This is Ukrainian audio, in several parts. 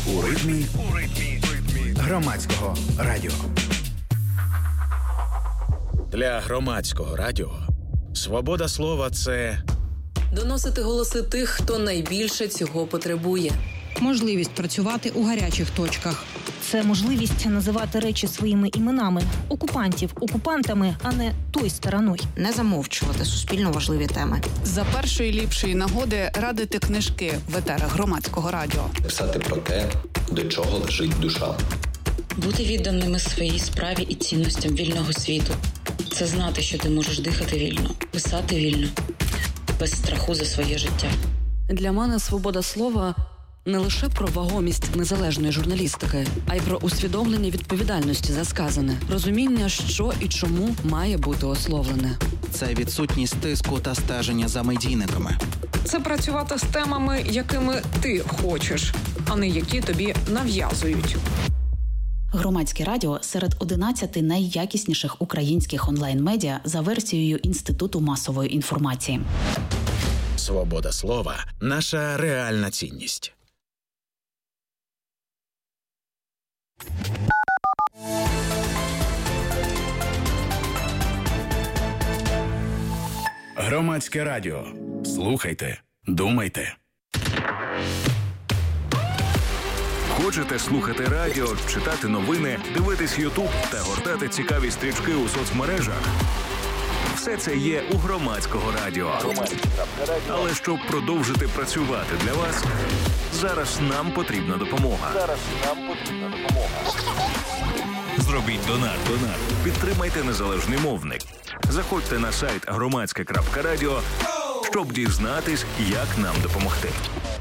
У ритмі громадського радіо. Для громадського радіо свобода слова – це доносити голоси тих, хто найбільше цього потребує. Можливість працювати у гарячих точках. Це можливість називати речі своїми іменами. Окупантів окупантами, а не той стороною. Не замовчувати суспільно важливі теми. За першої ліпшої нагоди радити книжки в етерах громадського радіо. Писати про те, до чого лежить душа. Бути відданими своїй справі і цінностям вільного світу. Це знати, що ти можеш дихати вільно, писати вільно, без страху за своє життя. Для мене свобода слова – не лише про вагомість незалежної журналістики, а й про усвідомлення відповідальності за сказане, розуміння, що і чому має бути ословлене. Це відсутність тиску та стеження за медійниками. Це працювати з темами, якими ти хочеш, а не які тобі нав'язують. Громадське радіо серед 11 найякісніших українських онлайн-медіа за версією Інституту масової інформації. свобода слова – наша реальна цінність. Громадське радіо. Слухайте, думайте. Хочете слухати радіо, читати новини, дивитись YouTube та гортати цікаві стрічки у соцмережах? Все це є у Громадського радіо. Але щоб продовжити працювати для вас, зараз нам потрібна допомога. Зробіть донат. Підтримайте незалежний мовник. Заходьте на сайт громадське.радіо, щоб дізнатись, як нам допомогти.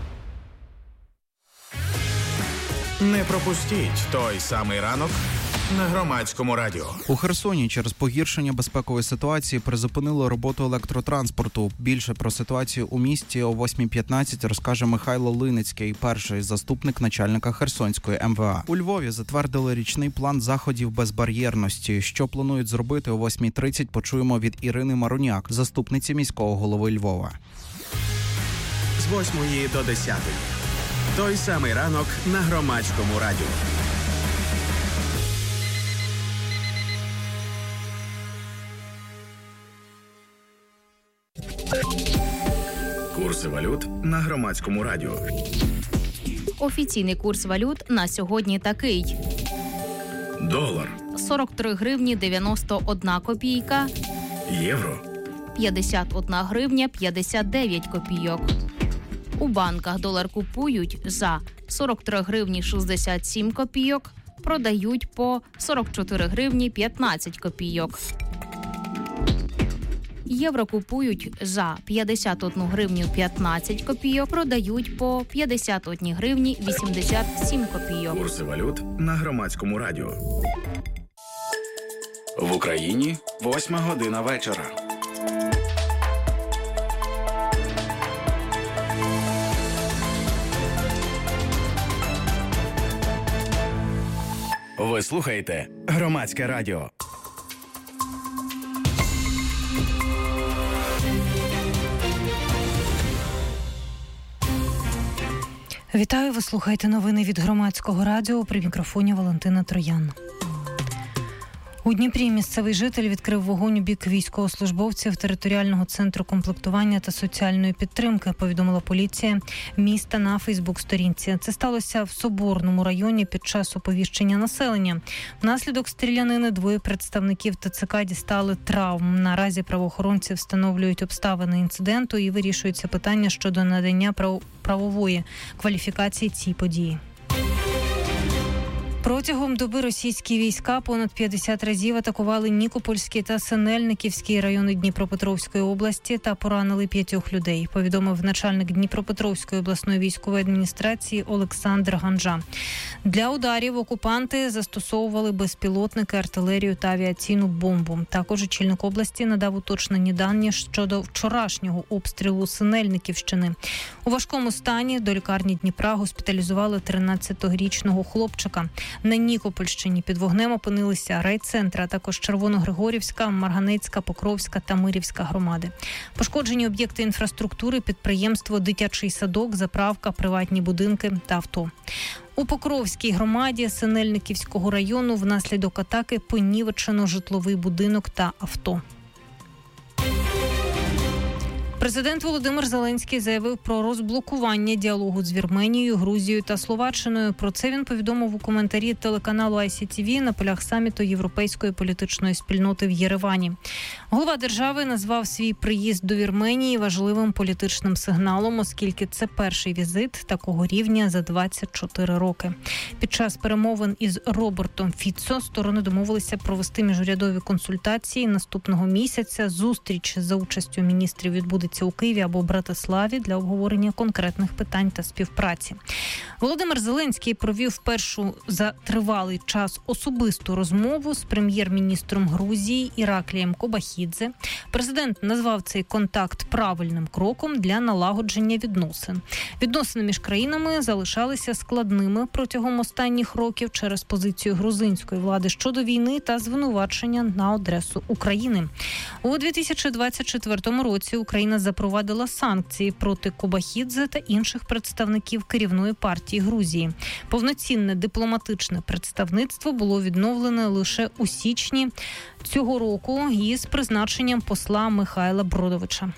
Не пропустіть той самий ранок на Громадському радіо. У Херсоні через погіршення безпекової ситуації призупинили роботу електротранспорту. Більше про ситуацію у місті о 8:15 розкаже Михайло Линицький, перший заступник начальника Херсонської МВА. У Львові затвердили річний план заходів безбар'єрності. Що планують зробити о 8:30, почуємо від Ірини Маруняк, заступниці міського голови Львова. З 8 до 10. Той самий ранок на Громадському радіо. Курси валют на Громадському радіо. Офіційний курс валют на сьогодні такий. Долар. 43 гривні 91 копійка. Євро. 51 гривня 59 копійок. У банках долар купують за 43 гривні 67 копійок, продають по 44 гривні 15 копійок. Євро купують за 51 гривню 15 копійок, продають по 51 гривні 87 копійок. Курси валют на Громадському радіо. В Україні 8:00 вечора. Ви слухаєте Громадське радіо. Вітаю, ви слухаєте новини від Громадського радіо. При мікрофоні Валентина Троян. У Дніпрі місцевий житель відкрив вогонь у бік військовослужбовців територіального центру комплектування та соціальної підтримки, повідомила поліція міста на Фейсбук-сторінці. Це сталося в Соборному районі під час оповіщення населення. Внаслідок стрілянини 2 представників ТЦК дістали травм. Наразі правоохоронці встановлюють обставини інциденту і вирішується питання щодо надання правової кваліфікації цій події. Протягом доби російські війська понад 50 разів атакували Нікопольський та Синельниківський райони Дніпропетровської області та поранили 5 людей, повідомив начальник Дніпропетровської обласної військової адміністрації Олександр Ганжа. Для ударів окупанти застосовували безпілотники, артилерію та авіаційну бомбу. Також очільник області надав уточнені дані щодо вчорашнього обстрілу Синельниківщини. У важкому стані до лікарні Дніпра госпіталізували 13-річного хлопчика. На Нікопольщині під вогнем опинилися райцентри, а також Червоногригорівська, Марганецька, Покровська та Мирівська громади. Пошкоджені об'єкти інфраструктури, підприємство, дитячий садок, заправка, приватні будинки та авто. У Покровській громаді Синельниківського району внаслідок атаки понівечено житловий будинок та авто. Президент Володимир Зеленський заявив про розблокування діалогу з Вірменією, Грузією та Словаччиною. Про це він повідомив у коментарі телеканалу ICTV на полях саміту Європейської політичної спільноти в Єревані. Голова держави назвав свій приїзд до Вірменії важливим політичним сигналом, оскільки це перший візит такого рівня за 24 роки. Під час перемовин із Робертом Фіцо сторони домовилися провести міжурядові консультації наступного місяця. Зустріч за участю міністрів відбудеться у Києві або Братиславі для обговорення конкретних питань та співпраці. Володимир Зеленський провів першу за тривалий час особисту розмову з прем'єр-міністром Грузії Іраклієм Кобахідзе. Президент назвав цей контакт правильним кроком для налагодження відносин. Відносини між країнами залишалися складними протягом останніх років через позицію грузинської влади щодо війни та звинувачення на адресу України. У 2024 році Україна запровадила санкції проти Кобахідзе та інших представників керівної партії Грузії. Повноцінне дипломатичне представництво було відновлене лише у січні цього року із призначенням посла Михайла Бродовича.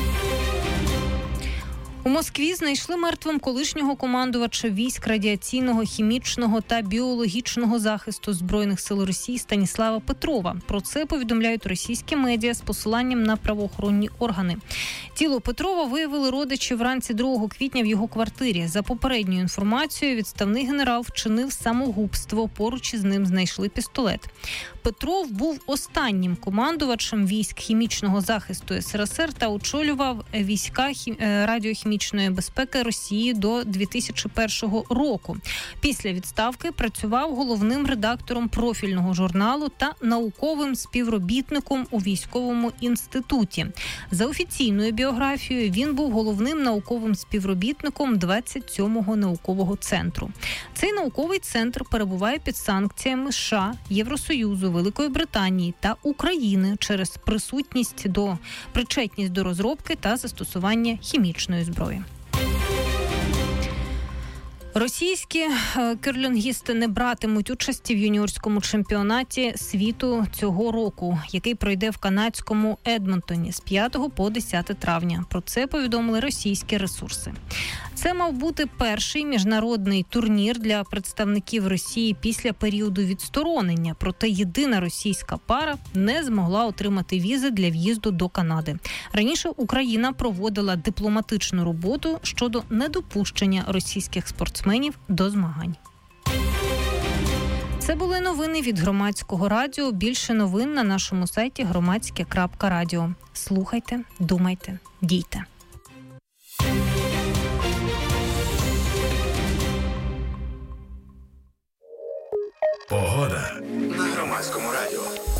У Москві знайшли мертвим колишнього командувача військ радіаційного, хімічного та біологічного захисту Збройних сил Росії Станіслава Петрова. Про це повідомляють російські медіа з посиланням на правоохоронні органи. Тіло Петрова виявили родичі вранці 2 квітня в його квартирі. За попередньою інформацією, відставний генерал вчинив самогубство. Поруч із ним знайшли пістолет. Петров був останнім командувачем військ хімічного захисту СРСР та очолював війська радіохімічної безпеки Росії до 2001 року. Після відставки працював головним редактором профільного журналу та науковим співробітником у військовому інституті. За офіційною біографією він був головним науковим співробітником 27-го наукового центру. Цей науковий центр перебуває під санкціями США, Євросоюзу, Великої Британії та України через причетність до розробки та застосування хімічної зброї. Російські керлінгісти не братимуть участі в юніорському чемпіонаті світу цього року, який пройде в канадському Едмонтоні з 5 по 10 травня. Про це повідомили російські ресурси. Це мав бути перший міжнародний турнір для представників Росії після періоду відсторонення, проте єдина російська пара не змогла отримати візи для в'їзду до Канади. Раніше Україна проводила дипломатичну роботу щодо недопущення російських спортсменів до змагань. Це були новини від Громадського радіо. Більше новин на нашому сайті громадське.радіо. Слухайте, думайте, дійте. Погода на Громадському радіо.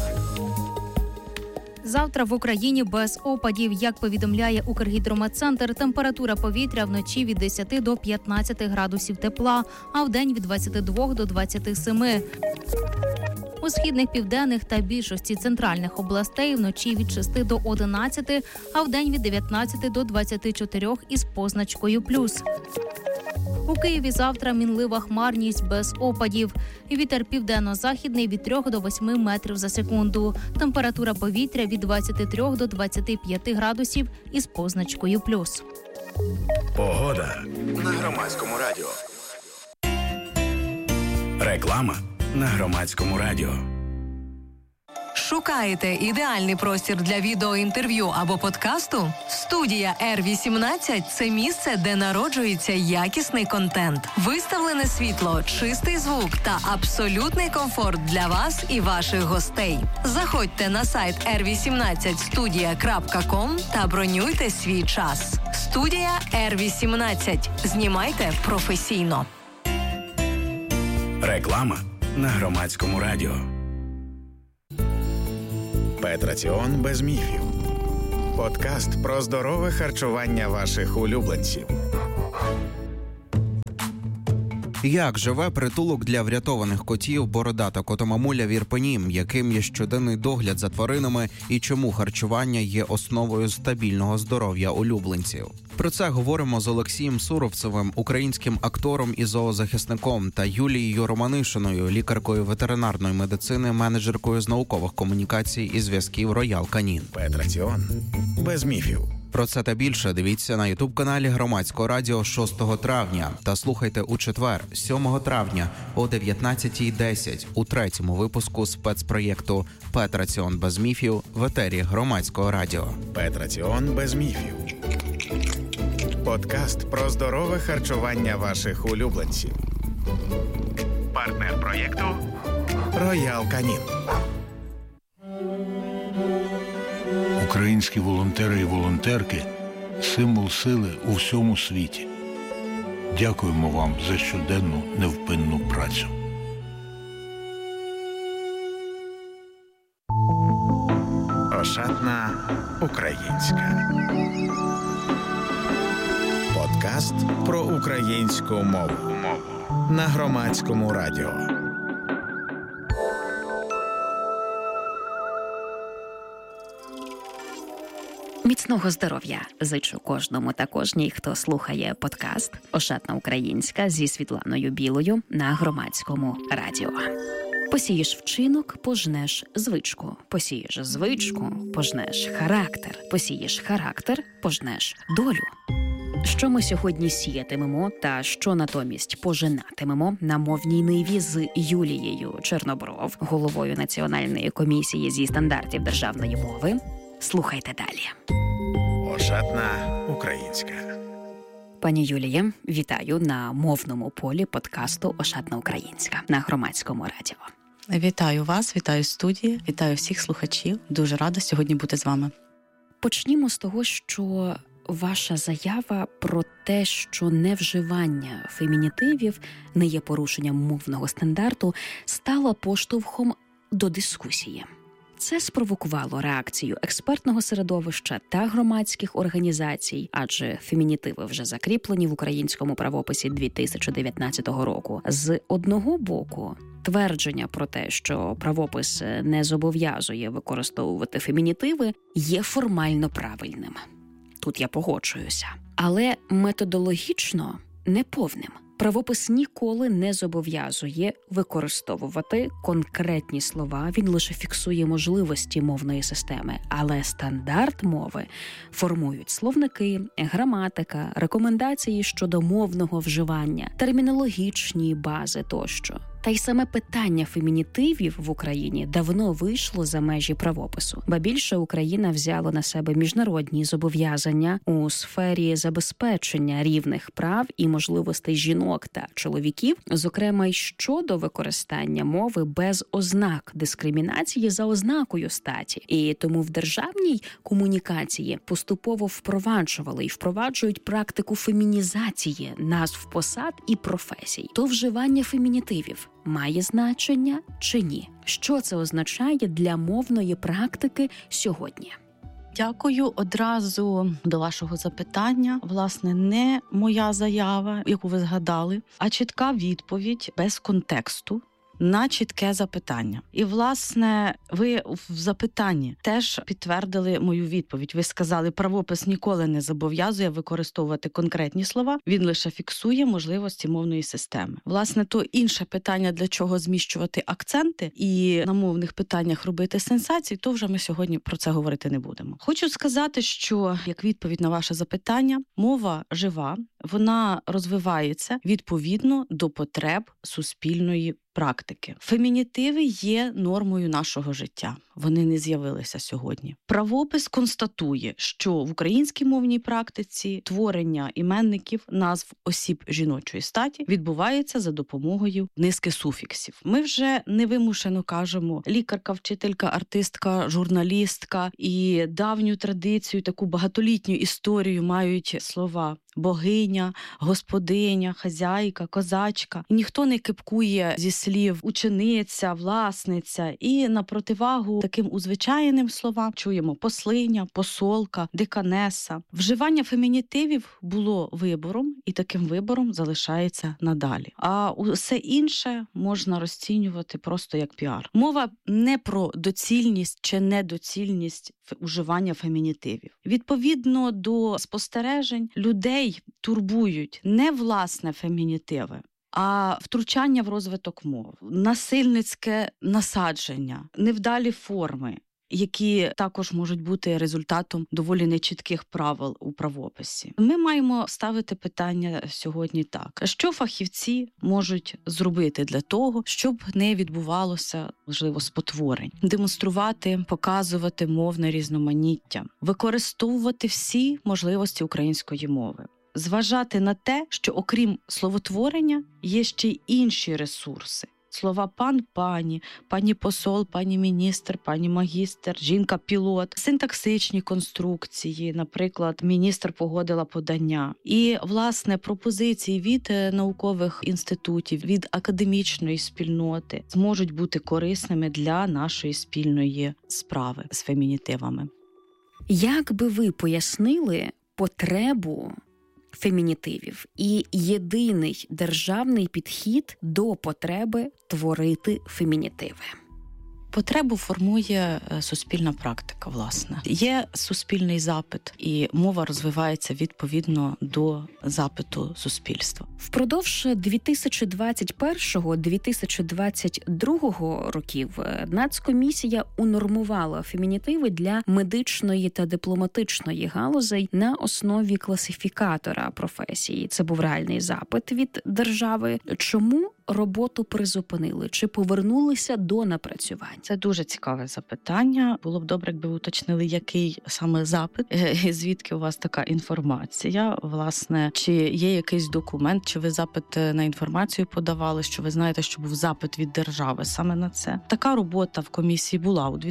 Завтра в Україні без опадів. Як повідомляє Укргідрометцентр, температура повітря вночі від 10 до 15 градусів тепла, а вдень від 22 до 27. У східних, південних та більшості центральних областей вночі від 6 до 11, а вдень від 19 до 24 із позначкою «плюс». У Києві завтра мінлива хмарність без опадів. Вітер південно-західний від 3 до 8 метрів за секунду. Температура повітря від 23 до 25 градусів із позначкою «плюс». Погода на Громадському радіо. Реклама на Громадському радіо. Шукаєте ідеальний простір для відеоінтерв'ю або подкасту? Студія R18 – це місце, де народжується якісний контент. Виставлене світло, чистий звук та абсолютний комфорт для вас і ваших гостей. Заходьте на сайт r18studia.com та бронюйте свій час. Студія R18. Знімайте професійно. Реклама на Громадському радіо. Петраціон без міфів. Подкаст про здорове харчування ваших улюбленців. Як живе притулок для врятованих котів «Бородата котомамуля» в Ірпені, яким є щоденний догляд за тваринами і чому харчування є основою стабільного здоров'я улюбленців. Про це говоримо з Олексієм Суровцевим, українським актором і зоозахисником, та Юлією Романишиною, лікаркою ветеринарної медицини, менеджеркою з наукових комунікацій і зв'язків Роял Канін. Петраціон. Без міфів. Про це та більше дивіться на ютуб-каналі Громадського радіо 6 травня та слухайте у четвер, 7 травня о 19:10 у третьому випуску спецпроєкту «Петраціон без міфів» в етері Громадського радіо. Петраціон без міфів. Подкаст про здорове харчування ваших улюбленців. Партнер проєкту Роял Канін. Українські волонтери і волонтерки – символ сили у всьому світі. Дякуємо вам за щоденну невпинну працю. Ошатна українська. Подкаст про українську мову на Громадському радіо. Міцного здоров'я зичу кожному та кожній, хто слухає подкаст «Ошатна українська» зі Світланою Білою на Громадському радіо. Посієш вчинок, пожнеш звичку. Посієш звичку, пожнеш характер. Посієш характер, пожнеш долю. Що ми сьогодні сіятимемо та що натомість пожинатимемо на мовній ниві з Юлією Чернобров, головою Національної комісії зі стандартів державної мови, слухайте далі. Ошатна українська. Пані Юлія, вітаю на мовному полі подкасту «Ошатна українська» на Громадському радіо. Вітаю вас, вітаю студії, вітаю всіх слухачів. Дуже рада сьогодні бути з вами. Почнімо з того, що ваша заява про те, що невживання фемінітивів не є порушенням мовного стандарту, стала поштовхом до дискусії. Це спровокувало реакцію експертного середовища та громадських організацій, адже фемінітиви вже закріплені в українському правописі 2019 року. З одного боку, твердження про те, що правопис не зобов'язує використовувати фемінітиви, є формально правильним. Тут я погоджуюся. Але методологічно неповним. Правопис ніколи не зобов'язує використовувати конкретні слова, він лише фіксує можливості мовної системи. Але стандарт мови формують словники, граматика, рекомендації щодо мовного вживання, термінологічні бази тощо. Та й саме питання фемінітивів в Україні давно вийшло за межі правопису. Ба більше, Україна взяла на себе міжнародні зобов'язання у сфері забезпечення рівних прав і можливостей жінок та чоловіків, зокрема й щодо використання мови без ознак дискримінації за ознакою статі. І тому в державній комунікації поступово впроваджували і впроваджують практику фемінізації назв посад і професій. То вживання фемінітивів має значення чи ні? Що це означає для мовної практики сьогодні? Дякую. Одразу до вашого запитання. Власне, не моя заява, яку ви згадали, а чітка відповідь без контексту на чітке запитання. І, власне, ви в запитанні теж підтвердили мою відповідь. Ви сказали, правопис ніколи не зобов'язує використовувати конкретні слова, він лише фіксує можливості мовної системи. Власне, то інше питання, для чого зміщувати акценти і на мовних питаннях робити сенсації, то вже ми сьогодні про це говорити не будемо. Хочу сказати, що, як відповідь на ваше запитання, мова жива, вона розвивається відповідно до потреб суспільної практики. Фемінітиви є нормою нашого життя. Вони не з'явилися сьогодні. Правопис констатує, що в українській мовній практиці творення іменників назв осіб жіночої статі відбувається за допомогою низки суфіксів. Ми вже невимушено кажемо лікарка, вчителька, артистка, журналістка, і давню традицію, таку багатолітню історію мають слова богиня, господиня, хазяйка, козачка. І ніхто не кипкує зі слів учениця, власниця. І на противагу таким узвичайним словам чуємо послиня, посолка, деканеса. Вживання фемінітивів було вибором, і таким вибором залишається надалі. А усе інше можна розцінювати просто як піар. Мова не про доцільність чи недоцільність уживання фемінітивів. Відповідно до спостережень, людей турбують не власне фемінітиви, а втручання в розвиток мов, насильницьке насадження, невдалі форми, які також можуть бути результатом доволі нечітких правил у правописі. Ми маємо ставити питання сьогодні так. Що фахівці можуть зробити для того, щоб не відбувалося, можливо, спотворень? Демонструвати, показувати мовне різноманіття, використовувати всі можливості української мови. Зважати на те, що окрім словотворення є ще й інші ресурси. Слова пан, пані посол, пані міністр, пані магістр, жінка-пілот, синтаксичні конструкції, наприклад, міністр погодила подання. І, власне, пропозиції від наукових інститутів, від академічної спільноти зможуть бути корисними для нашої спільної справи з фемінітивами. Як би ви пояснили потребу фемінітивів і єдиний державний підхід до потреби творити фемінітиви? Потребу формує суспільна практика, власне. Є суспільний запит, і мова розвивається відповідно до запиту суспільства. Впродовж 2021-2022 років Нацкомісія унормувала фемінітиви для медичної та дипломатичної галузей на основі класифікатора професії. Це був реальний запит від держави. Чому роботу призупинили? Чи повернулися до напрацювань? Це дуже цікаве запитання. Було б добре, якби ви уточнили, який саме запит, звідки у вас така інформація. Власне, чи є якийсь документ, чи ви запит на інформацію подавали, що ви знаєте, що був запит від держави саме на це. Така робота в комісії була у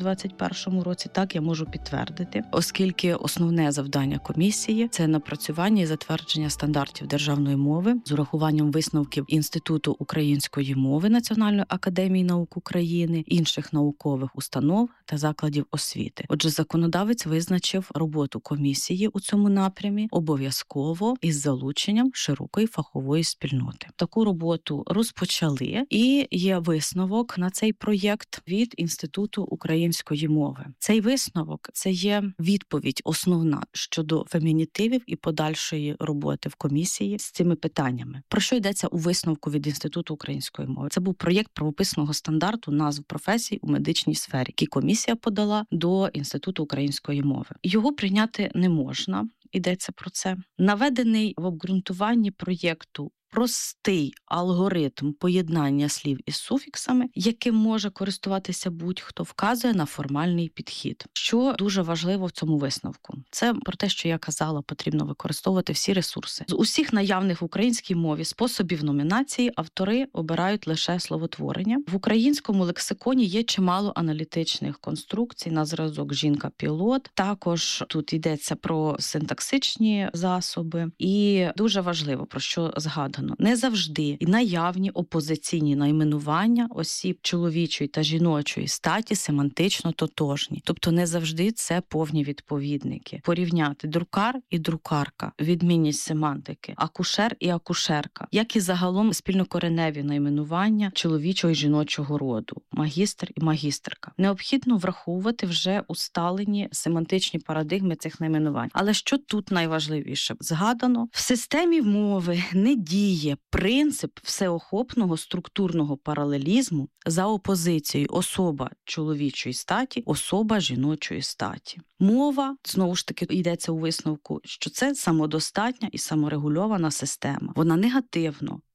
2021 році, так, я можу підтвердити, оскільки основне завдання комісії – це напрацювання і затвердження стандартів державної мови з урахуванням висновків Інституту української мови Національної академії наук України, інших наукових установ та закладів освіти. Отже, законодавець визначив роботу комісії у цьому напрямі обов'язково із залученням широкої фахової спільноти. Таку роботу розпочали, і є висновок на цей проєкт від Інституту української мови. Цей висновок – це є відповідь основна щодо фемінітивів і подальшої роботи в комісії з цими питаннями. Про що йдеться у висновку від Інституту української мови? Це був проєкт правописного стандарту назв професій у медичній сфері, який комісія подала до Інституту української мови. Його прийняти не можна, йдеться про це. Наведений в обґрунтуванні проєкту простий алгоритм поєднання слів із суфіксами, яким може користуватися будь-хто, вказує на формальний підхід. Що дуже важливо в цьому висновку? Це про те, що я казала, потрібно використовувати всі ресурси. З усіх наявних в українській мові способів номінації автори обирають лише словотворення. В українському лексиконі є чимало аналітичних конструкцій на зразок жінка-пілот. Також тут йдеться про синтаксичні засоби. І дуже важливо, про що згадано. Не завжди і наявні опозиційні найменування осіб чоловічої та жіночої статі семантично тотожні. Тобто не завжди це повні відповідники. Порівняти друкар і друкарка, відмінність семантики, акушер і акушерка, як і загалом спільнокореневі найменування чоловічого і жіночого роду, магістр і магістерка. Необхідно враховувати вже усталені семантичні парадигми цих найменувань. Але що тут найважливіше? Згадано, в системі мови не діє принцип всеохопного структурного паралелізму за опозицією особа чоловічої статі, особа жіночої статі. Мова, знову ж таки, йдеться у висновку, що це самодостатня і саморегульована система. Вона негативно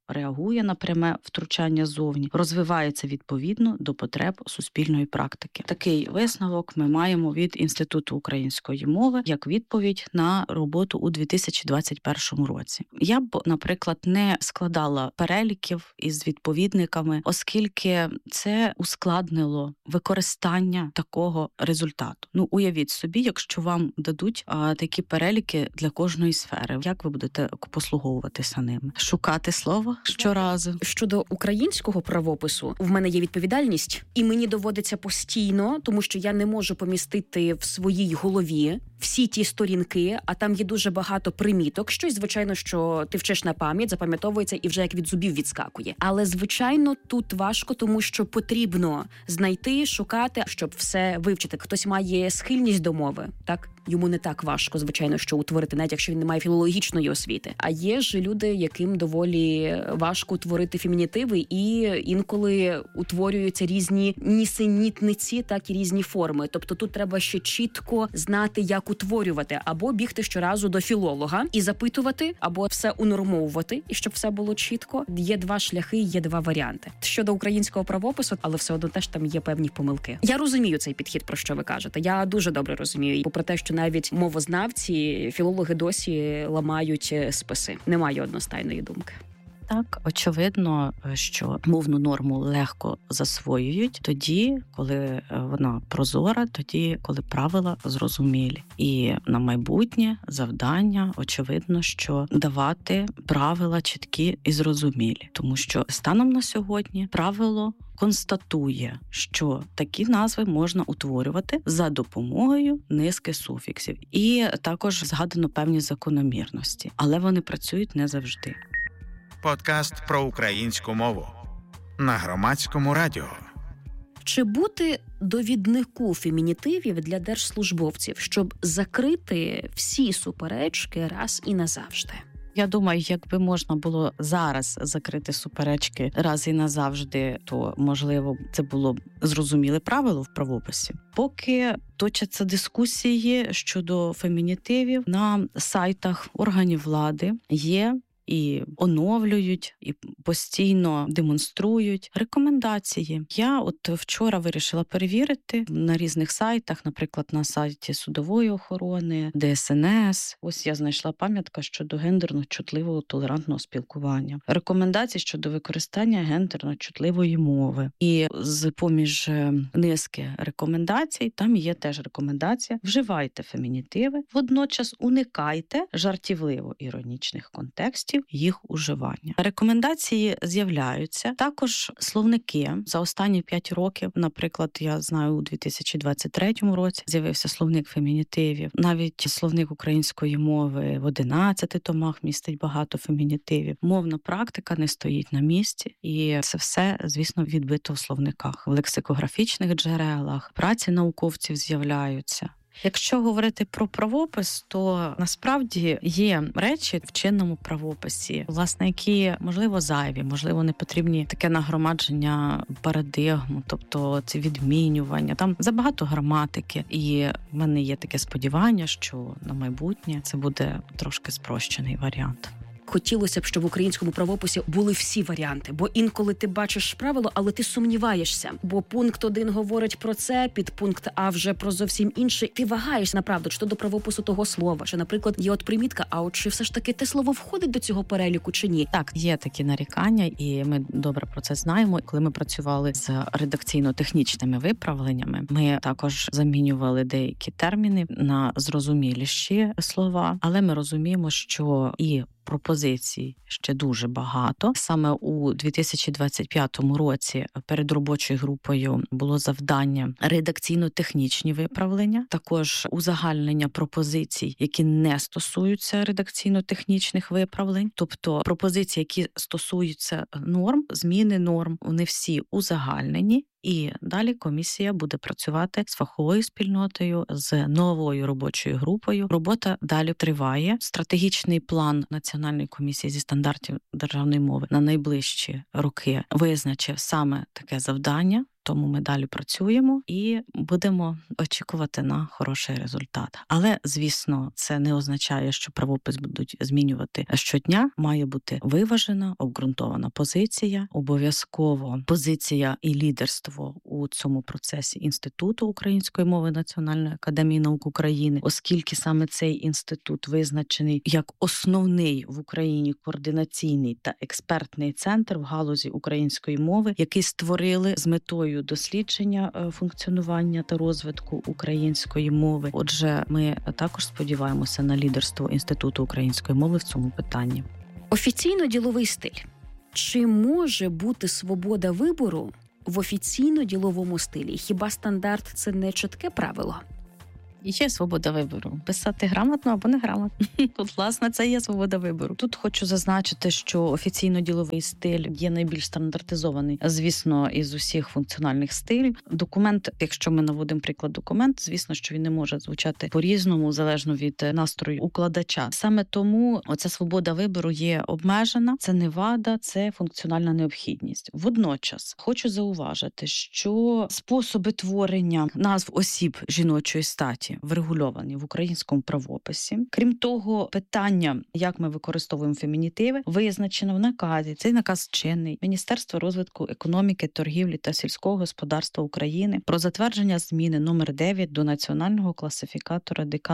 реагує на пряме втручання ззовні, розвивається відповідно до потреб суспільної практики. Такий висновок ми маємо від Інституту української мови як відповідь на роботу у 2021 році. Я б, наприклад, не складала переліків із відповідниками, оскільки це ускладнило використання такого результату. Уявіть собі, якщо вам дадуть такі переліки для кожної сфери, як ви будете послуговуватися ними? Шукати слово щоразу. Щодо українського правопису, в мене є відповідальність, і мені доводиться постійно, тому що я не можу помістити в своїй голові всі ті сторінки, а там є дуже багато приміток. Щось, звичайно, що ти вчиш на пам'ять, запам'ятовується і вже як від зубів відскакує. Але, звичайно, тут важко, тому що потрібно знайти, шукати, щоб все вивчити. Хтось має схильність до мови, так? Йому не так важко, звичайно, що утворити, навіть якщо він не має філологічної освіти. А є ж люди, яким доволі важко утворити фемінітиви, і інколи утворюються різні нісенітниці, так і різні форми. Тобто тут треба ще чітко знати, як утворювати, або бігти щоразу до філолога і запитувати, або все унормовувати, і щоб все було чітко. Є два шляхи, є два варіанти. Щодо українського правопису, але все одно теж там є певні помилки. Я розумію цей підхід, про що ви кажете. Я дуже добре розумію. Попри те, що навіть мовознавці, філологи досі ламають списи. Немає одностайної думки. Так, очевидно, що мовну норму легко засвоюють тоді, коли вона прозора, тоді, коли правила зрозумілі. І на майбутнє завдання, очевидно, що давати правила чіткі і зрозумілі. Тому що станом на сьогодні правило констатує, що такі назви можна утворювати за допомогою низки суфіксів. І також згадано певні закономірності. Але вони працюють не завжди. Подкаст про українську мову на Громадському радіо. Чи бути довіднику фемінітивів для держслужбовців, щоб закрити всі суперечки раз і назавжди? Я думаю, якби можна було зараз закрити суперечки раз і назавжди, то, можливо, це було б зрозуміле правило в правописі. Поки точаться дискусії щодо фемінітивів, на сайтах органів влади є і оновлюють, і постійно демонструють рекомендації. Я вчора вирішила перевірити на різних сайтах, наприклад, на сайті судової охорони, ДСНС. Ось я знайшла пам'ятка щодо гендерно-чутливого толерантного спілкування. Рекомендації щодо використання гендерно-чутливої мови. І з-поміж низки рекомендацій, там є теж рекомендація: вживайте фемінітиви, водночас уникайте жартівливо-іронічних контекстів їх уживання. Рекомендації з'являються. Також словники за останні 5 років, наприклад, я знаю, у 2023 році з'явився словник фемінітивів. Навіть словник української мови в 11 томах містить багато фемінітивів. Мовна практика не стоїть на місці, і це все, звісно, відбито в словниках. В лексикографічних джерелах праці науковців з'являються. Якщо говорити про правопис, то насправді є речі в чинному правописі, власне, які, можливо, зайві, можливо, не потрібні таке нагромадження парадигм, тобто це відмінювання. Там забагато граматики, і в мене є таке сподівання, що на майбутнє це буде трошки спрощений варіант. Хотілося б, щоб в українському правописі були всі варіанти, бо інколи ти бачиш правило, але ти сумніваєшся, бо пункт 1 говорить про це, підпункт А вже про зовсім інше. Ти вагаєшся, направду, чи то до правопису того слова, чи, наприклад, є примітка, а чи все ж таки те слово входить до цього переліку, чи ні? Так, є такі нарікання, і ми добре про це знаємо. Коли ми працювали з редакційно-технічними виправленнями, ми також замінювали деякі терміни на зрозуміліші слова, але ми розуміємо, що і пропозицій ще дуже багато. Саме у 2025 році перед робочою групою було завдання редакційно-технічні виправлення, також узагальнення пропозицій, які не стосуються редакційно-технічних виправлень, тобто пропозиції, які стосуються норм, зміни норм, вони всі узагальнені. І далі комісія буде працювати з фаховою спільнотою, з новою робочою групою. Робота далі триває. Стратегічний план Національної комісії зі стандартів державної мови на найближчі роки визначив саме таке завдання. Тому ми далі працюємо і будемо очікувати на хороший результат. Але, звісно, це не означає, що правопис будуть змінювати щодня. Має бути виважена, обґрунтована позиція, обов'язково позиція і лідерство у цьому процесі Інституту української мови Національної академії наук України, оскільки саме цей інститут визначений як основний в Україні координаційний та експертний центр в галузі української мови, який створили з метою дослідження функціонування та розвитку української мови. Отже, ми також сподіваємося на лідерство Інституту української мови в цьому питанні. Офіційно-діловий стиль. Чи може бути свобода вибору в офіційно-діловому стилі? Хіба стандарт – це не чітке правило? Є свобода вибору. Писати грамотно або неграмотно. Тут, власне, це є свобода вибору. Тут хочу зазначити, що офіційно-діловий стиль є найбільш стандартизований, звісно, із усіх функціональних стилів. Документ, якщо ми наводимо приклад документ, звісно, що він не може звучати по-різному, залежно від настрою укладача. Саме тому оця свобода вибору є обмежена, це не вада, це функціональна необхідність. Водночас, хочу зауважити, що способи творення назв осіб жіночої статі врегульовані в українському правописі. Крім того, питання, як ми використовуємо фемінітиви, визначено в наказі. Цей наказ чинний Міністерства розвитку економіки, торгівлі та сільського господарства України про затвердження зміни номер 9 до Національного класифікатора ДК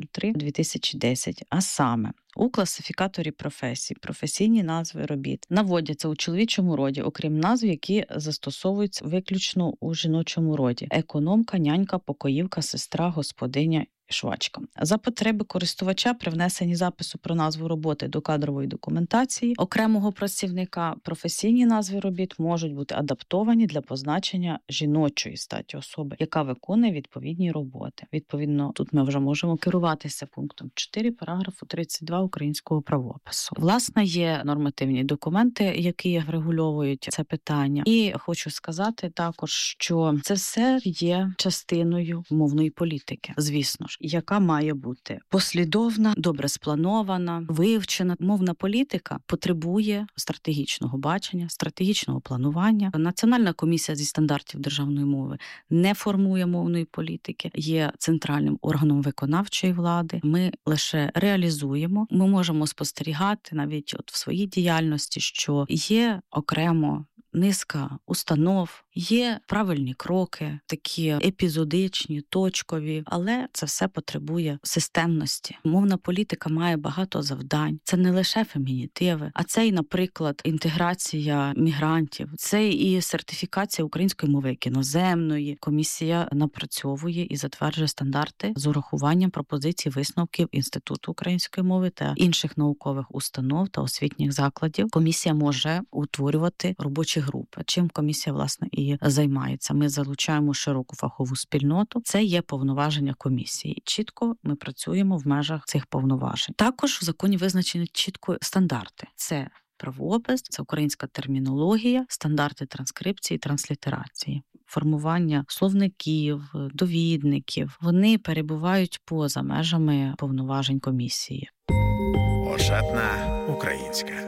003/2010, а саме у класифікаторі професій професійні назви робіт наводяться у чоловічому роді, окрім назв, які застосовуються виключно у жіночому роді: економка, нянька, покоївка, сестра, господиня, швачка. За потреби користувача при внесенні запису про назву роботи до кадрової документації окремого працівника професійні назви робіт можуть бути адаптовані для позначення жіночої статі особи, яка виконує відповідні роботи. Відповідно, тут ми вже можемо керуватися пунктом 4 параграфу 32 українського правопису. Власне, є нормативні документи, які врегульовують це питання. І хочу сказати також, що це все є частиною мовної політики, звісно ж, яка має бути послідовна, добре спланована, вивчена. Мовна політика потребує стратегічного бачення, стратегічного планування. Національна комісія зі стандартів державної мови не формує мовної політики, є центральним органом виконавчої влади. Ми лише реалізуємо. Ми можемо спостерігати навіть в своїй діяльності, що є окремо низка установ, є правильні кроки, такі епізодичні, точкові, але це все потребує системності. Мовна політика має багато завдань. Це не лише фемінітиви, а це і, наприклад, інтеграція мігрантів, це і сертифікація української мови як іноземної. Комісія напрацьовує і затверджує стандарти з урахуванням пропозицій висновків Інституту української мови та інших наукових установ та освітніх закладів. Комісія може утворювати робочі групи, чим комісія, власне, і займається. Ми залучаємо широку фахову спільноту. Це є повноваження комісії. Чітко ми працюємо в межах цих повноважень. Також в законі визначені чітко стандарти. Це правопис, це українська термінологія, стандарти транскрипції, транслітерації. Формування словників, довідників. Вони перебувають поза межами повноважень комісії. Ошатна українська.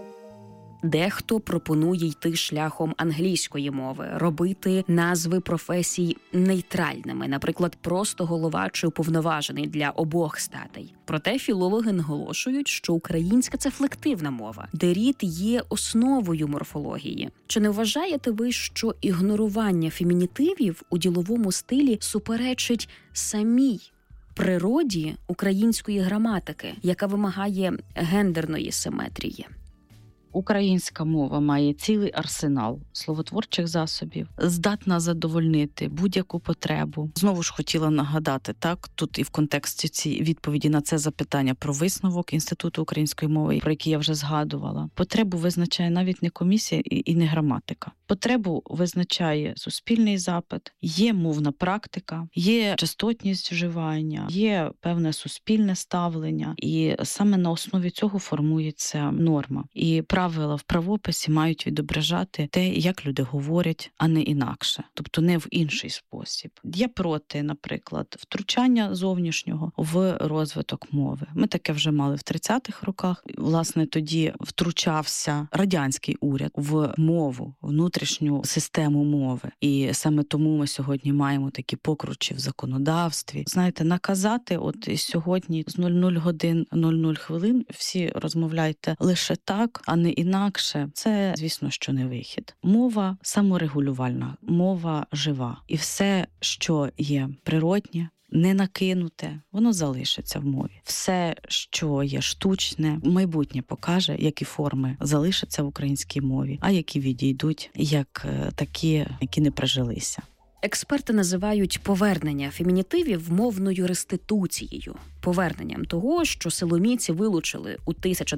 Дехто пропонує йти шляхом англійської мови, робити назви професій нейтральними, наприклад, просто голова чи уповноважений для обох статей. Проте філологи наголошують, що українська – це флективна мова, де рід є основою морфології. Чи не вважаєте ви, що ігнорування фемінітивів у діловому стилі суперечить самій природі української граматики, яка вимагає гендерної симетрії? Українська мова має цілий арсенал словотворчих засобів, здатна задовольнити будь-яку потребу. Знову ж хотіла нагадати, так, тут і в контексті цієї відповіді на це запитання про висновок Інституту української мови, про який я вже згадувала. Потребу визначає навіть не комісія і не граматика. Потребу визначає суспільний запит, є мовна практика, є частотність вживання, є певне суспільне ставлення, і саме на основі цього формується норма. І правила в правописі мають відображати те, як люди говорять, а не інакше, тобто не в інший спосіб. Я проти, наприклад, втручання зовнішнього в розвиток мови. Ми таке вже мали в 30-х роках. Власне, тоді втручався радянський уряд в мову, внутрішню внутрішню систему мови. І саме тому ми сьогодні маємо такі покручі в законодавстві. Знаєте, наказати от сьогодні з 00 годин 00 хвилин всі розмовляйте лише так, а не інакше. Це, звісно, що не вихід. Мова саморегулювальна, мова жива. І все, що є природнє, не накинуте, воно залишиться в мові. Все, що є штучне, майбутнє покаже, які форми залишаться в українській мові, а які відійдуть як такі, які не прижилися. Експерти називають повернення фемінітивів мовною реституцією. Поверненням того, що силомійці вилучили у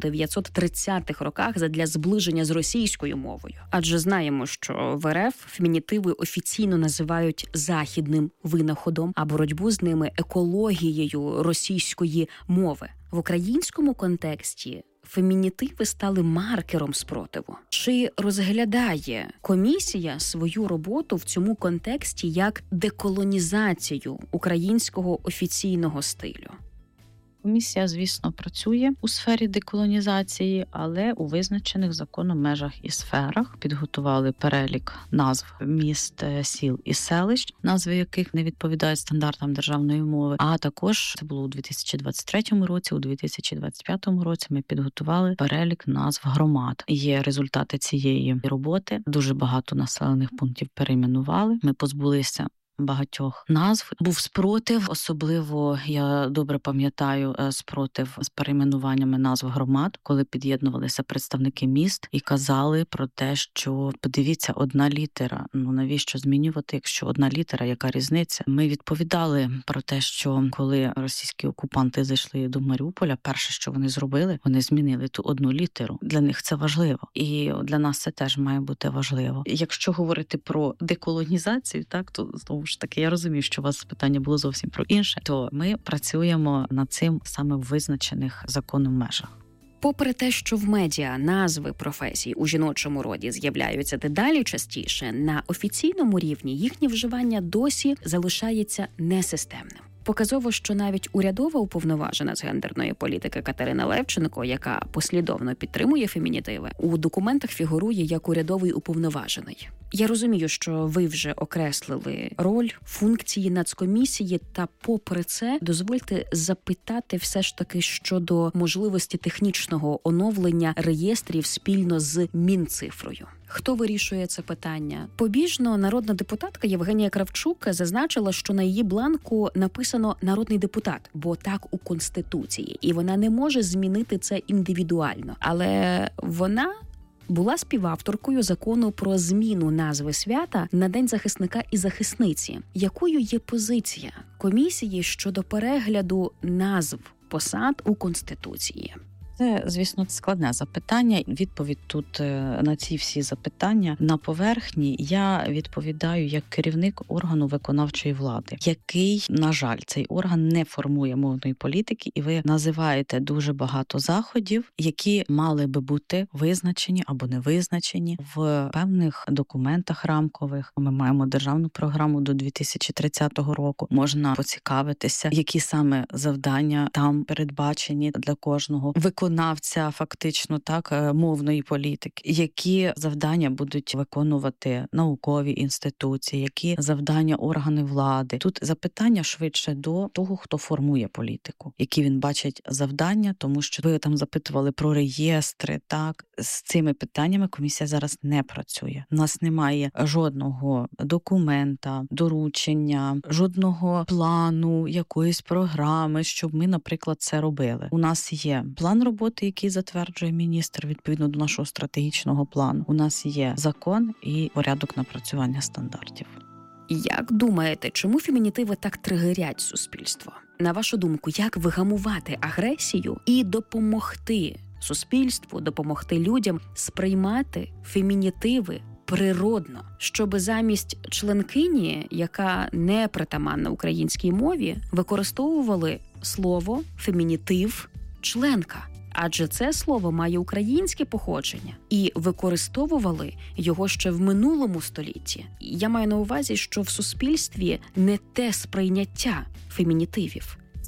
1930-х роках задля зближення з російською мовою. Адже знаємо, що в РФ фемінітиви офіційно називають західним винаходом, а боротьбу з ними екологією російської мови. В українському контексті фемінітиви стали маркером спротиву. Чи розглядає комісія свою роботу в цьому контексті як деколонізацію українського офіційного стилю? Комісія, звісно, працює у сфері деколонізації, але у визначених законом межах і сферах. Підготували перелік назв міст, сіл і селищ, назви яких не відповідають стандартам державної мови. А також, це було у 2023 році, у 2025 році ми підготували перелік назв громад. Є результати цієї роботи. Дуже багато населених пунктів перейменували. Ми позбулися багатьох назв. Був спротив, особливо, я добре пам'ятаю, спротив з перейменуваннями назв громад, коли під'єднувалися представники міст і казали про те, що подивіться, одна літера, навіщо змінювати, якщо одна літера, яка різниця? Ми відповідали про те, що коли російські окупанти зайшли до Маріуполя, перше, що вони зробили, вони змінили ту одну літеру. Для них це важливо. І для нас це теж має бути важливо. Якщо говорити про деколонізацію, так, то знову ж таки, я розумію, що у вас питання було зовсім про інше, то ми працюємо над цим саме в визначених законом межах. Попри те, що в медіа назви професій у жіночому роді з'являються дедалі частіше, на офіційному рівні їхнє вживання досі залишається несистемним. Показово, що навіть урядова уповноважена з гендерної політики Катерина Левченко, яка послідовно підтримує фемінітиви, у документах фігурує як урядовий уповноважений. Я розумію, що ви вже окреслили роль, функції нацкомісії, та попри це дозвольте запитати все ж таки щодо можливості технічного оновлення реєстрів спільно з Мінцифрою. Хто вирішує це питання? Побіжно народна депутатка Євгенія Кравчук зазначила, що на її бланку написано «народний депутат», бо так у Конституції, і вона не може змінити це індивідуально. Але вона була співавторкою закону про зміну назви свята на День захисника і захисниці. Якою є позиція комісії щодо перегляду назв посад у Конституції? Це, звісно, складне запитання. Відповідь тут на ці всі запитання на поверхні я відповідаю як керівник органу виконавчої влади, який, на жаль, цей орган не формує мовної політики, і ви називаєте дуже багато заходів, які мали би бути визначені або не визначені в певних документах рамкових. Ми маємо державну програму до 2030 року. Можна поцікавитися, які саме завдання там передбачені для кожного виконавця фактично так мовної політики, які завдання будуть виконувати наукові інституції, які завдання органи влади. Тут запитання швидше до того, хто формує політику, які він бачить завдання, тому що ви там запитували про реєстри. Так, з цими питаннями комісія зараз не працює. У нас немає жодного документа, доручення, жодного плану, якоїсь програми, щоб ми, наприклад, це робили. У нас є план роботи, який затверджує міністр відповідно до нашого стратегічного плану. У нас є закон і порядок напрацювання стандартів. Як думаєте, чому фемінітиви так тригерять суспільство? На вашу думку, як вигамувати агресію і допомогти суспільству, допомогти людям сприймати фемінітиви природно, щоб замість членкині, яка не притаманна українській мові, використовували слово фемінітив членка? Адже це слово має українське походження, і використовували його ще в минулому столітті. Я маю на увазі, що в суспільстві не те сприйняття фемінітивів.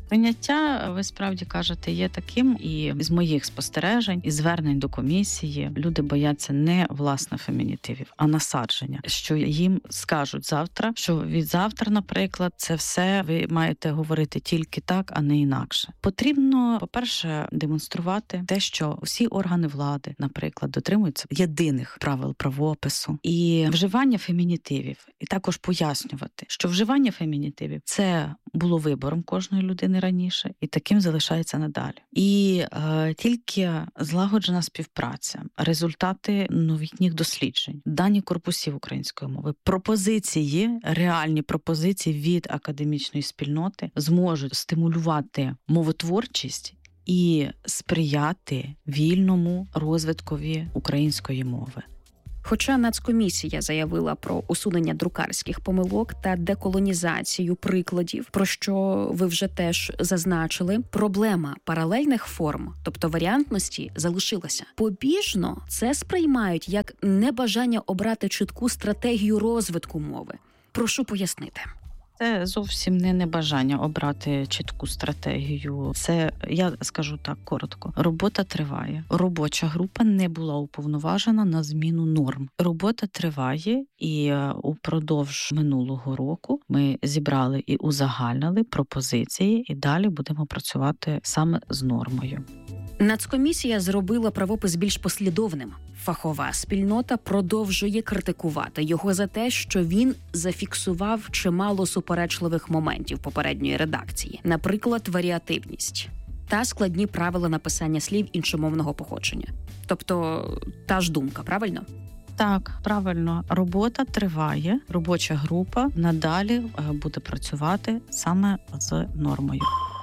Прийняття, ви справді кажете, є таким, і з моїх спостережень, і звернень до комісії, люди бояться не власне фемінітивів, а насадження, що їм скажуть завтра, що від завтра, наприклад, це все ви маєте говорити тільки так, а не інакше. Потрібно, по-перше, демонструвати те, що всі органи влади, наприклад, дотримуються єдиних правил правопису і вживання фемінітивів, і також пояснювати, що вживання фемінітивів – це було вибором кожної людини раніше, і таким залишається надалі. І тільки злагоджена співпраця, результати новітніх досліджень, дані корпусів української мови, пропозиції, реальні пропозиції від академічної спільноти зможуть стимулювати мовотворчість і сприяти вільному розвиткові української мови. Хоча Нацкомісія заявила про усунення друкарських помилок та деколонізацію прикладів, про що ви вже теж зазначили, проблема паралельних форм, тобто варіантності, залишилася. Побіжно це сприймають як небажання обрати чітку стратегію розвитку мови. Прошу пояснити. Це зовсім не небажання обрати чітку стратегію. Це, я скажу так коротко, робота триває. Робоча група не була уповноважена на зміну норм. Робота триває, і упродовж минулого року ми зібрали і узагальнили пропозиції, і далі будемо працювати саме з нормою. Нацкомісія зробила правопис більш послідовним. Фахова спільнота продовжує критикувати його за те, що він зафіксував чимало суперечливих моментів попередньої редакції, наприклад, варіативність та складні правила написання слів іншомовного походження. Тобто та ж думка, правильно? Так, правильно. Робота триває, робоча група надалі буде працювати саме з нормою.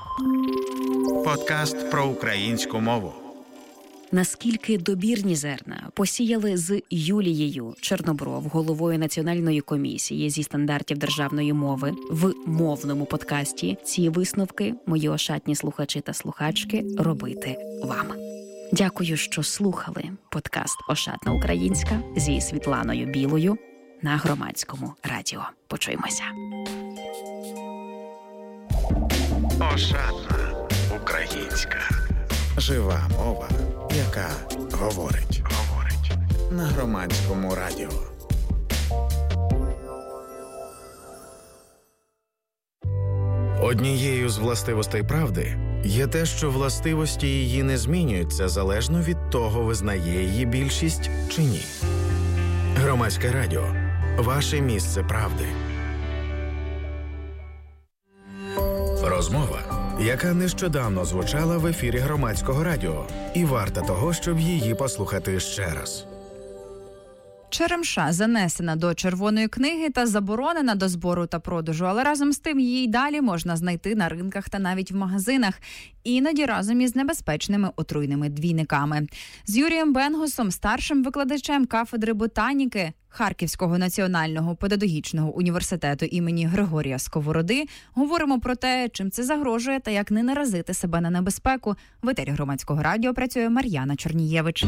Подкаст про українську мову. Наскільки добірні зерна посіяли з Юлією Чорнобров, головою Національної комісії зі стандартів державної мови, в мовному подкасті, ці висновки, мої ошатні слухачі та слухачки, робити вам. Дякую, що слухали подкаст «Ошатна українська» зі Світланою Білою на Громадському радіо. Почуємося. Ошатна українська. Жива мова, яка говорить. На Громадському радіо. Однією з властивостей правди є те, що властивості її не змінюються залежно від того, визнає її більшість чи ні. Громадське радіо. Ваше місце правди. Розмова, яка нещодавно звучала в ефірі Громадського радіо, і варта того, щоб її послухати ще раз. Черемша занесена до Червоної книги та заборонена до збору та продажу, але разом з тим її й далі можна знайти на ринках та навіть в магазинах, іноді разом із небезпечними отруйними двійниками. З Юрієм Бенгусом, старшим викладачем кафедри ботаніки Харківського національного педагогічного університету імені Григорія Сковороди, говоримо про те, чим це загрожує та як не наразити себе на небезпеку. В етері Громадського радіо працює Мар'яна Чорнієвич.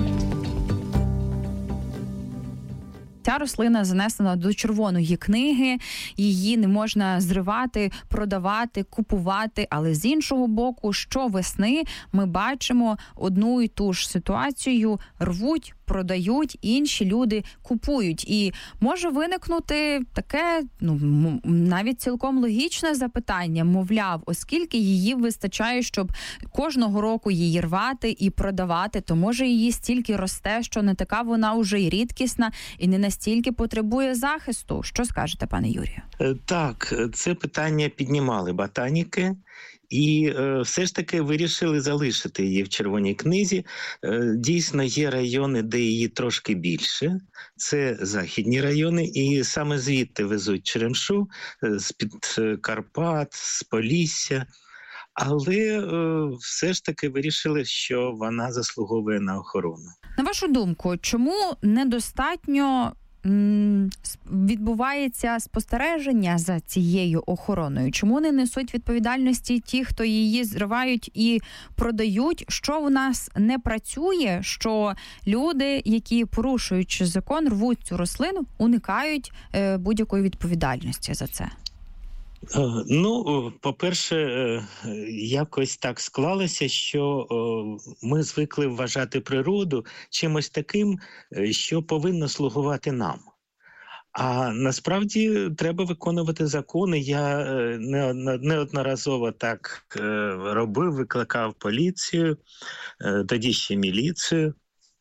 Ця рослина занесена до Червоної книги, її не можна зривати, продавати, купувати, але з іншого боку, щовесни ми бачимо одну і ту ж ситуацію, рвуть, продають, інші люди купують. І може виникнути таке, навіть цілком логічне запитання, мовляв, оскільки її вистачає, щоб кожного року її рвати і продавати, то може її стільки росте, що не така вона уже й рідкісна і не настільки потребує захисту. Що скажете, пане Юрію? Так, це питання піднімали ботаніки. І все ж таки вирішили залишити її в Червоній книзі. Дійсно, є райони, де її трошки більше. Це західні райони, і саме звідти везуть черемшу, з-під Карпат, з Полісся. Але все ж таки вирішили, що вона заслуговує на охорону. На вашу думку, чому недостатньо відбувається спостереження за цією охороною? Чому не несуть відповідальності ті, хто її зривають і продають? Що у нас не працює, що люди, які порушуючи закон, рвуть цю рослину, уникають будь-якої відповідальності за це? Ну, по-перше, якось так склалося, що ми звикли вважати природу чимось таким, що повинно слугувати нам. А насправді треба виконувати закони. Я неодноразово так робив, викликав поліцію, тоді ще міліцію.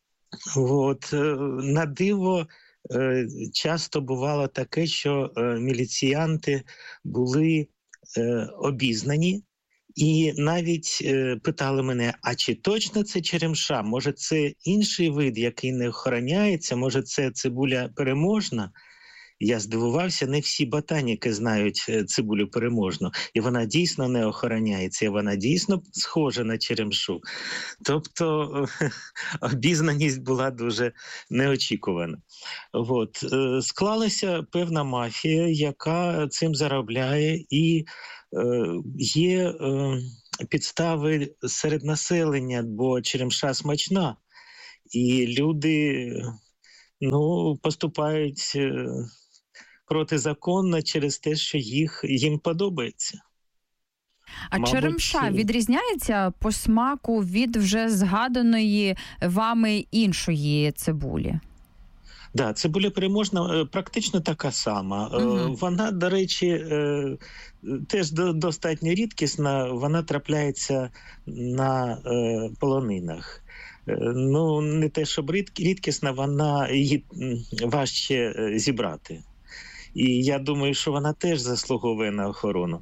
От, на диво, часто бувало таке, що міліціянти були обізнані і навіть питали мене, а чи точно це черемша? Може це інший вид, який не охороняється? Може це цибуля переможна? Я здивувався, не всі ботаніки знають цибулю переможну. І вона дійсно не охороняється, і вона дійсно схожа на черемшу. Тобто обізнаність була дуже неочікувана. От. Склалася певна мафія, яка цим заробляє, і є підстави серед населення, бо черемша смачна. І люди поступають протизаконно через те, що їм подобається. А черемша відрізняється по смаку від вже згаданої вами іншої цибулі? Да, цибуля переможна практично така сама. Вона, до речі, теж достатньо рідкісна, вона трапляється на полонинах. Ну, не те, щоб рідкісна, її важче зібрати. І я думаю, що вона теж заслуговує на охорону.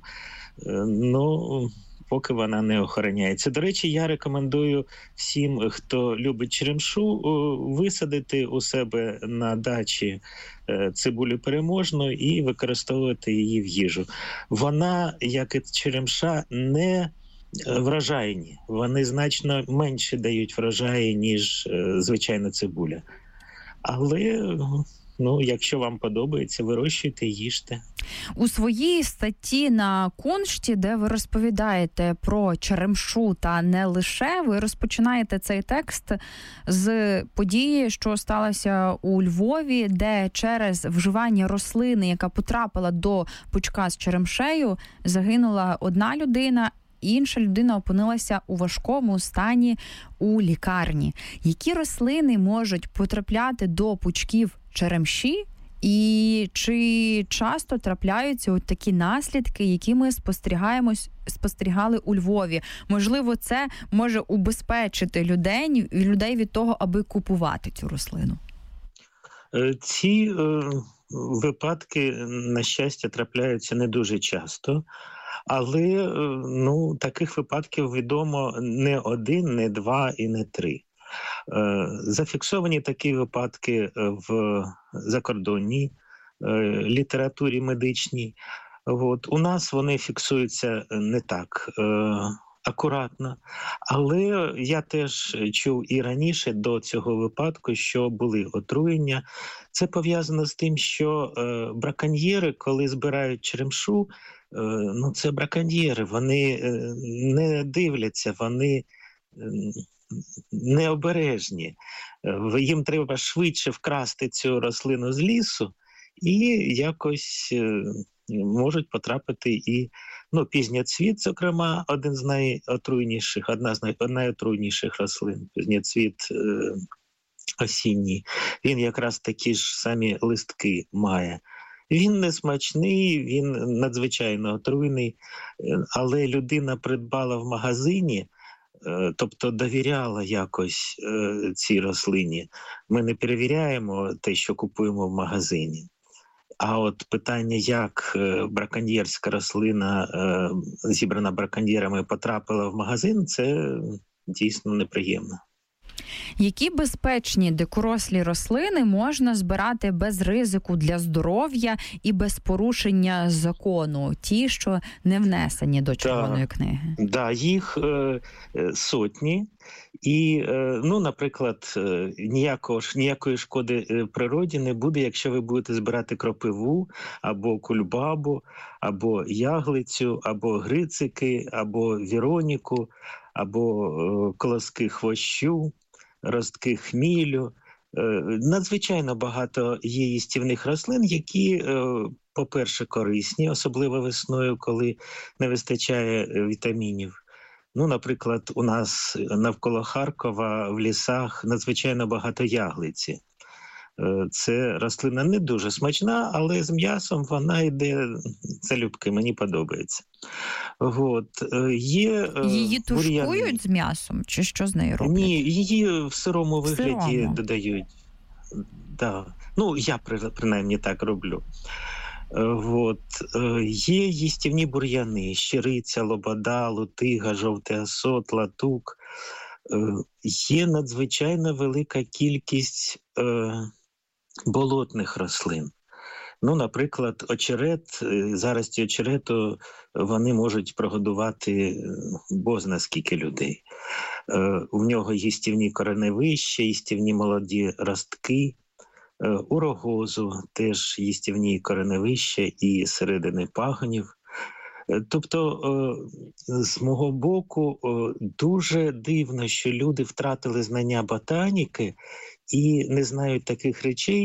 Ну, поки вона не охороняється. До речі, я рекомендую всім, хто любить черемшу, висадити у себе на дачі цибулю переможну і використовувати її в їжу. Вона, як і черемша, не врожайні. Вони значно менше дають врожаї, ніж звичайна цибуля. Але якщо вам подобається, вирощуйте, їжте. У своїй статті на Куншті, де ви розповідаєте про черемшу та не лише, ви розпочинаєте цей текст з події, що сталося у Львові, де через вживання рослини, яка потрапила до пучка з черемшею, загинула одна людина, інша людина опинилася у важкому стані у лікарні. Які рослини можуть потрапляти до пучків черемші? І чи часто трапляються от такі наслідки, які ми спостерігали у Львові? Можливо, це може убезпечити людей від того, аби купувати цю рослину? Ці випадки, на щастя, трапляються не дуже часто. Але таких випадків відомо не один, не два і не три. Зафіксовані такі випадки в закордонній літературі медичній. От. У нас вони фіксуються не так акуратно, але я теж чув і раніше до цього випадку, що були отруєння. Це пов'язано з тим, що браконьєри, коли збирають черемшу, це браконьєри, вони не дивляться, вони необережні. Їм треба швидше вкрасти цю рослину з лісу і якось можуть потрапити і пізньоцвіт, зокрема, один з найотруйніших, одна з найотруйніших рослин, пізньоцвіт осінній. Він якраз такі ж самі листки має. Він не смачний, він надзвичайно отруйний, але людина придбала в магазині, тобто довіряла якось цій рослині. Ми не перевіряємо те, що купуємо в магазині. А от питання, як браконьєрська рослина, зібрана браконьєрами, потрапила в магазин, це дійсно неприємно. Які безпечні дикорослі рослини можна збирати без ризику для здоров'я і без порушення закону? Ті, що не внесені до Червоної книги. Да, їх сотні. І, наприклад, ніякої шкоди природі не буде, якщо ви будете збирати кропиву, або кульбабу, або яглицю, або грицики, або віроніку, або колоски хвощу, ростки хмілю. Надзвичайно багато є їстівних рослин, які, по-перше, корисні, особливо весною, коли не вистачає вітамінів. Ну, наприклад, у нас навколо Харкова в лісах надзвичайно багато яглиці. Це рослина не дуже смачна, але з м'ясом вона йде залюбки, мені подобається. Її тушкують з м'ясом? Чи що з нею роблять? Ні, її в сирому вигляді додають. Да. Ну, я принаймні так роблю. Є їстівні бур'яни: щириця, лобода, лутига, жовтий осот, латук. Є надзвичайно велика кількість болотних рослин. Ну, наприклад, очерет, зарості очерету, вони можуть прогодувати бозна скільки людей. У нього їстівні кореневища, їстівні молоді ростки. У рогозу теж їстівні кореневища і середини пагонів. Тобто, з мого боку, дуже дивно, що люди втратили знання ботаніки і не знають таких речей,